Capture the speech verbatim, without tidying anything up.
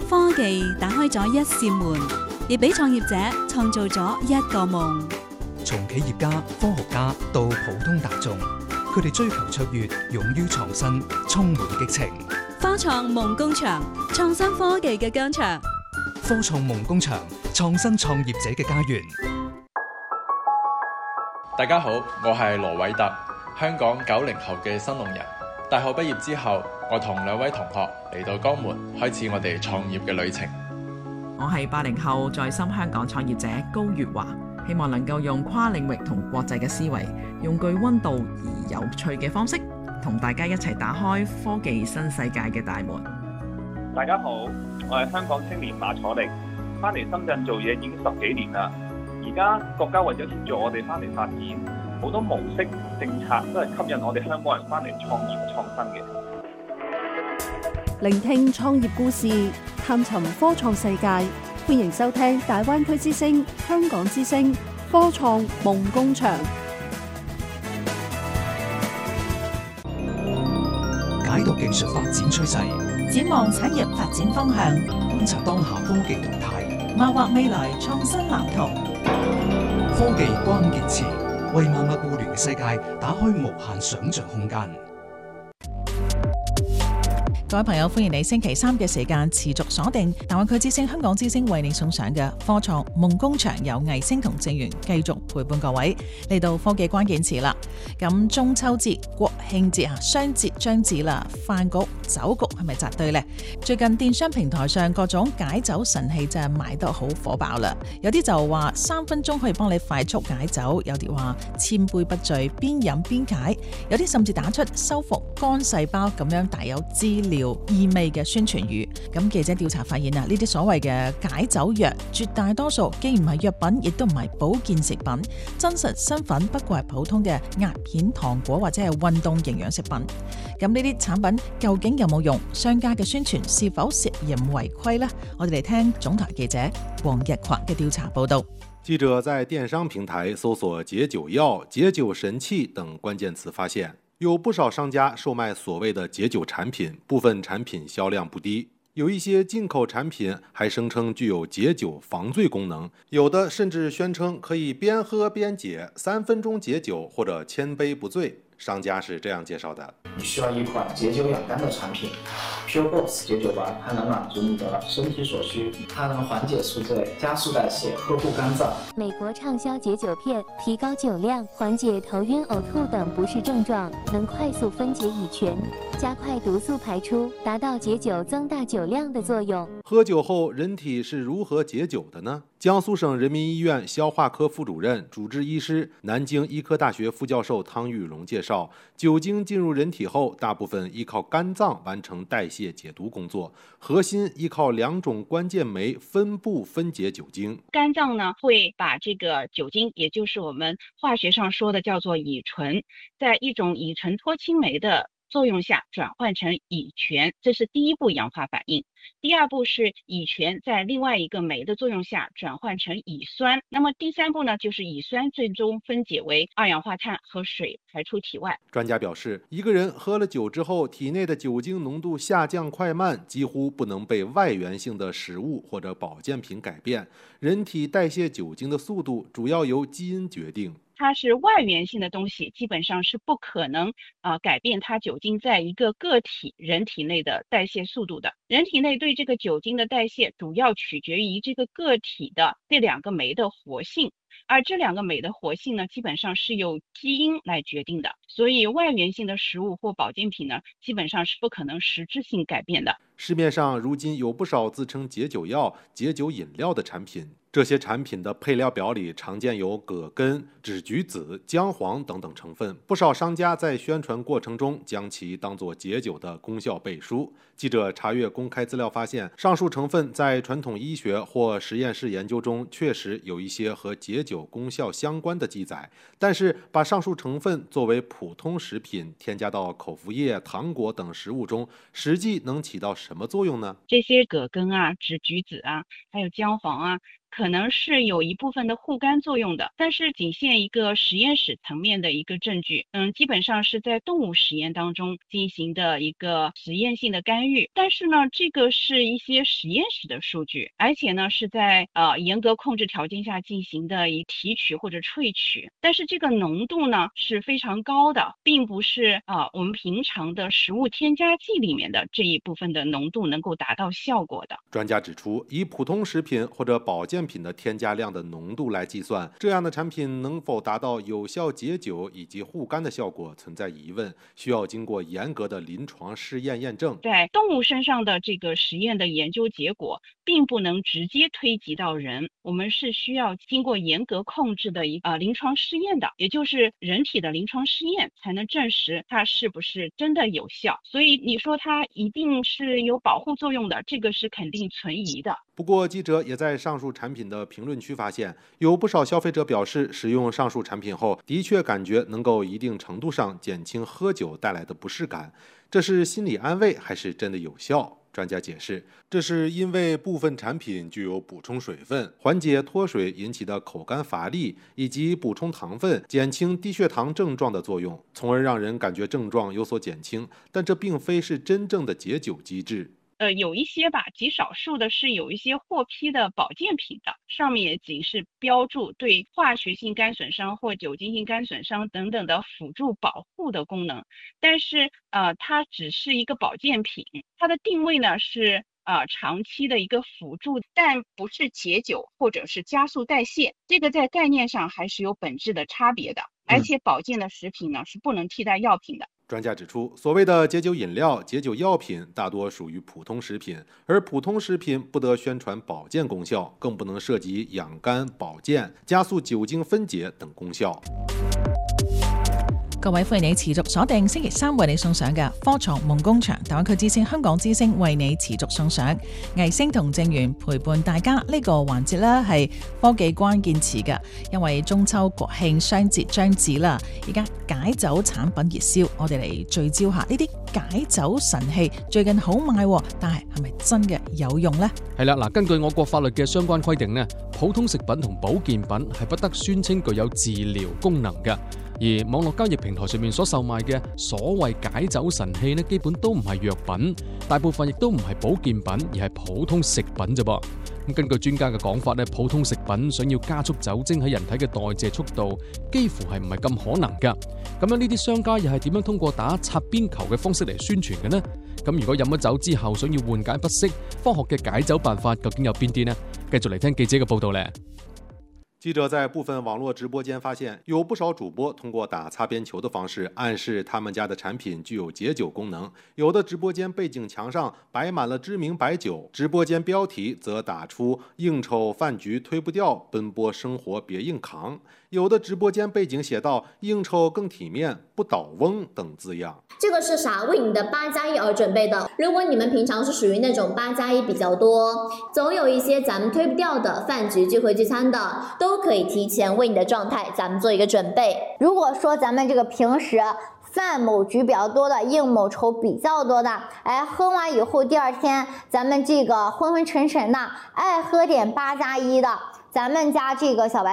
科技打開咗一扇門，亦俾創業者創造咗一個夢。 從企業家、科學家到普通大眾，佢哋追求卓越，勇於創新，充滿激情。 科創夢工場，創新科技嘅疆場。 科創夢工場，創新創業者嘅家園。 大家好，我係羅偉特，香港九零後嘅新農人。大學畢業之後，我同兩位同學嚟到江門，開始我哋創業嘅旅程。 我係八零後在深香港創業者高月華，希望能夠用跨領域同國際嘅思維，用具溫度而有趣嘅方式，同大家一齊打開科技新世界嘅大門。 大家好，我係香港青年馬楚力，翻嚟深圳做嘢已經十幾年啦。而家國家為咗協助我哋翻嚟發展，好多模式政策都係吸引我哋香港人翻嚟創業創新嘅。 聆聽創業故事，探尋科創世界，歡迎收聽大灣區之聲、香港之聲科創夢工場。 解讀技術發展趨勢， 展望產業發展方向， 觀察當下科技動態， 謀劃未來創新藍圖。 科技關鍵詞，為萬物互聯嘅世界打開無限想像空間。 各位朋友，歡迎你星期三嘅時間持續鎖定大灣區之聲、香港之聲為你送上嘅科創夢工場，由藝星同正源繼續陪伴各位嚟到科技關鍵詞啦。咁中秋節、國慶節啊，雙節將至啦，飯局、酒局係咪扎堆呢？最近電商平台上各種解酒神器真係賣得好火爆啦。有啲就話三分鐘可以幫你快速解酒，有啲話千杯不醉，邊飲邊解，有啲甚至打出修復肝細胞咁樣帶有資料意味嘅宣傳語。咁記者調查發現啊，呢啲所謂嘅解酒藥絕大多數既唔係藥品，亦都唔係保健食品，真實身份不過係普通嘅壓片糖果或者係運動營養食品。咁呢啲產品究竟有冇用？商家嘅宣傳是否涉嫌違規呢？我哋嚟聽總台記者黃日華嘅調查報道。 記者在電商平台搜索解酒藥、解酒神器等關鍵詞，發現有不少商家售賣所謂的解酒產品，部分產品銷量不低，有一些進口產品還聲稱具有解酒防醉功能，有的甚至宣稱可以邊喝邊解，三分鐘解酒或者千杯不醉。商家是這樣介紹的： 你需要一款解酒養肝的產品 ，Pure Box 解酒丸，它能滿足你的身體所需，它能緩解宿醉、加速代謝、呵護肝臟。 美國暢銷解酒片，提高酒量，緩解頭暈、嘔吐等不適症狀，能快速分解乙醛，加快毒素排出，達到解酒增大酒量的作用。 喝酒後人體是如何解酒的呢？江蘇省人民醫院消化科副主任、主治醫師、南京醫科大學副教授湯玉龍介紹，酒精進入人體後，大部分依靠肝臟完成代謝解毒工作，核心依靠兩種關鍵酶分布分解酒精。 肝臟呢會把這個酒精，也就是我們化學上說的叫做乙醇，在一種乙醇脫氫酶的作用下轉換成乙醛，這是第一步氧化反應。第二步是乙醛在另外一個酶的作用下轉換成乙酸，那麼第三步呢，就是乙酸最終分解為二氧化碳和水排出體外。 專家表示，一個人喝了酒之後，體內的酒精濃度下降快慢幾乎不能被外源性的食物或者保健品改變，人體代謝酒精的速度主要由基因決定。 它是外源性的東西，基本上是不可能啊、呃、改變它酒精在一個個體人體內的代謝速度的。人體內對這個酒精的代謝主要取決於這個個體的這兩個酶的活性，而這兩個酶的活性呢，基本上是由基因來決定的。所以外源性的食物或保健品呢，基本上是不可能實質性改變的。 市面上如今有不少自稱解酒藥、解酒飲料的產品。這些產品的配料表裡常見有葛根、梔橘子、薑黃等等成分，不少商家在宣傳過程中將其當作解酒的功效背書。記者查閱公開資料發現，上述成分在傳統醫學或實驗室研究中確實有一些和解酒功效相關的記載，但是把上述成分作為普通食品添加到口服液、糖果等食物中，實際能起到什麼作用呢？ 這些葛根啊、梔橘子啊，還有薑黃啊， 可能是有一部分的护肝作用的，但是仅限一个实验室层面的一个证据，嗯，基本上是在动物实验当中进行的一个实验性的干预。但是呢，这个是一些实验室的数据，而且呢是在呃严格控制条件下进行的一提取或者萃取，但是这个浓度呢是非常高的，并不是啊、呃、我们平常的食物添加剂里面的这一部分的浓度能够达到效果的。 专家指出，以普通食品或者保健品的添加量的浓度来计算，这样的产品能否达到有效解酒以及护肝的效果存在疑问，需要经过严格的临床试验验证。 在动物身上的这个实验的研究结果并不能直接推及到人，我们是需要经过严格控制的一呃临床试验的，也就是人体的临床试验才能证实它是不是真的有效。所以你说它一定是有保护作用的，这个是肯定存疑的。 不过，记者也在上述产品的评论区发现，有不少消费者表示，使用上述产品后，的确感觉能够一定程度上减轻喝酒带来的不适感。这是心理安慰还是真的有效？专家解释，这是因为部分产品具有补充水分、缓解脱水引起的口干乏力，以及补充糖分、减轻低血糖症状的作用，从而让人感觉症状有所减轻，但这并非是真正的解酒机制。 呃，有一些吧，极少数的是有一些获批的保健品的，上面也仅是标注对化学性肝损伤或酒精性肝损伤等等的辅助保护的功能，但是呃，它只是一个保健品，它的定位呢是呃长期的一个辅助，但不是解酒或者是加速代谢，这个在概念上还是有本质的差别的。而且保健的食品呢是不能替代药品的。 专家指出，所谓的解酒饮料、解酒药品大多属于普通食品，而普通食品不得宣传保健功效，更不能涉及养肝、保健、加速酒精分解等功效。 各位歡迎你持續鎖定星期三為你送上嘅科創夢工場大灣區之星香港之星為你持續送上藝星同正源陪伴大家呢、這個環節呢係科技關鍵詞嘅，因為中秋國慶雙節將至啦，而家解酒產品熱銷，我哋嚟聚焦下呢啲解酒神器最近好賣，但係係咪真嘅有用呢？ 係啦，嗱，根據我國法律嘅相關規定呢，普通食品同保健品係不得宣稱具有治療功能嘅。而網絡交易平台上面所售賣嘅所謂解酒神器呢，基本都唔係藥品，大部分亦都唔係保健品，而係普通食品啫噃。咁根據專家嘅講法呢，普通食品想要加速酒精喺人體嘅代謝速度，幾乎係唔係咁可能㗎。咁樣呢啲商家又係點樣通過打擦邊球嘅方式嚟宣傳嘅呢？咁如果飲咗酒之後想要緩解不適，科學嘅解酒辦法究竟有邊啲呢？繼續嚟聽記者嘅報導咧。 記者在部分網絡直播間發現，有不少主播通過打擦邊球的方式暗示他們家的產品具有解酒功能。有的直播間背景牆上擺滿了知名白酒，直播間標題則打出應酬飯局推不掉，奔波生活別硬扛。有的直播間背景寫到應酬更體面，不倒翁等字樣。 這個是啥？為你的八加一而準備的。如果你們平常是屬於那種八加一比較多，總有一些咱們推不掉的飯局聚會聚餐的，都可以提前為你的狀態咱們做一個準備。如果說咱們這個平時飯某局比較多的，應某酬比較多的，哎，喝完以後第二天咱們這個昏昏沉沉的，愛喝點八加一的，咱們家這個小白